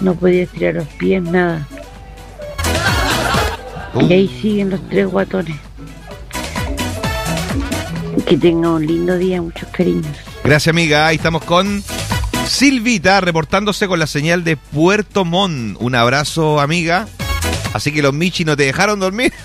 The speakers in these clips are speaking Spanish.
no podía estirar los pies, nada. Y ahí siguen los 3 guatones. Que tenga un lindo día, muchos cariños. Gracias, amiga. Ahí estamos con Silvita reportándose con la señal de Puerto Montt. Un abrazo, amiga. Así que los Michi no te dejaron dormir.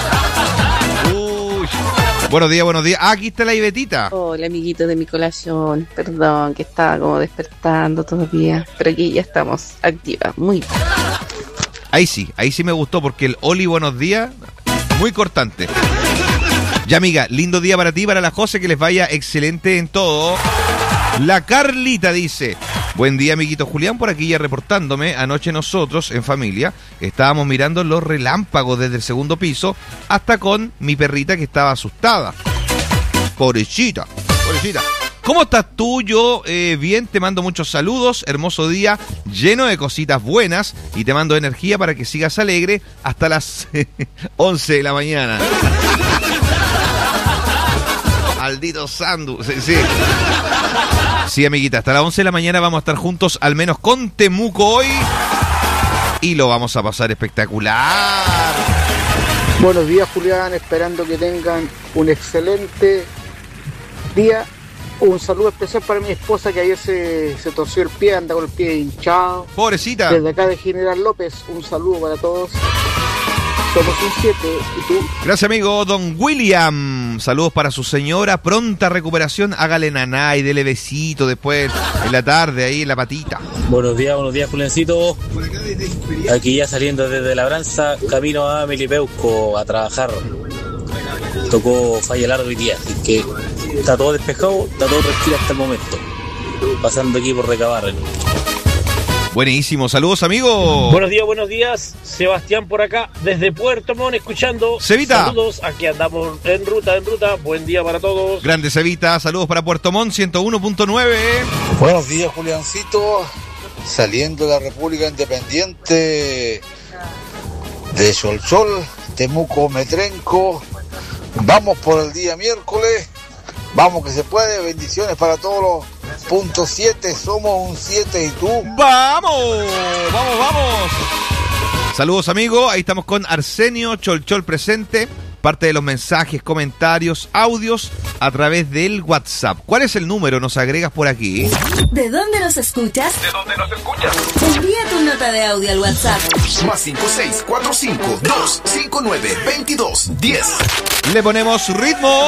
Uy. Buenos días, buenos días. Ah, aquí está la Ibetita. Hola, amiguito de mi colación. Perdón, que estaba como despertando todavía. Pero aquí ya estamos activas. Muy bien. Ahí sí me gustó porque el Oli, buenos días, muy cortante. Ya, amiga, lindo día para ti, para la José, que les vaya excelente en todo. La Carlita dice: buen día, amiguito Julián, por aquí ya reportándome. Anoche nosotros, en familia, estábamos mirando los relámpagos desde el segundo piso, hasta con mi perrita que estaba asustada. Pobrecita. ¿Cómo estás tú? Yo bien, te mando muchos saludos, hermoso día, lleno de cositas buenas, y te mando energía para que sigas alegre hasta las 11 de la mañana. Maldito Sandu. Sí. Sí, amiguita, hasta las 11 de la mañana vamos a estar juntos, al menos con Temuco hoy, y lo vamos a pasar espectacular. Buenos días, Julián, esperando que tengan un excelente día. Un saludo especial para mi esposa, que ayer se torció el pie, anda con el pie hinchado. Pobrecita. Desde acá de General López, un saludo para todos. Somos un 7, ¿y tú? Gracias, amigo. Don William, saludos para su señora, pronta recuperación. Hágale naná y dele besito después en la tarde, ahí en la patita. Buenos días, Juliancito. Aquí ya saliendo desde Labranza, camino a Melipeuco a trabajar. Tocó falla larga hoy día, así que está todo despejado, está todo tranquilo hasta el momento. Pasando aquí por Recabarren. Buenísimo, saludos, amigo. Buenos días, Sebastián por acá, desde Puerto Montt, escuchando. Cevita. Saludos, aquí andamos en ruta, buen día para todos. Grande Cevita, saludos para Puerto Montt, 101.9. Buenos días, Juliancito, saliendo de la República Independiente de Solsol, Temuco, Metrenco. Vamos por el día miércoles, vamos que se puede, bendiciones para todos los puntos 7, somos un 7 y tú. ¡Vamos! Saludos, amigo, ahí estamos con Arsenio Cholchol presente, parte de los mensajes, comentarios, audios a través del WhatsApp. ¿Cuál es el número? Nos agregas por aquí. ¿De dónde nos escuchas? Envía tu nota de audio al WhatsApp. Más 5645-259-2210. Le ponemos ritmo.